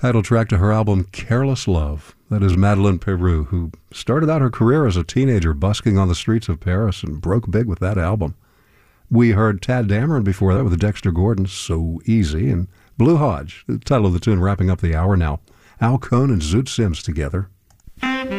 title track to her album Careless Love. That is Madeleine Peru, who started out her career as a teenager busking on the streets of Paris and broke big with that album. We heard Tad Dameron before that with Dexter Gordon, So Easy, and Blue Hodge, the title of the tune wrapping up the hour now. Al Cohn and Zoot Sims together.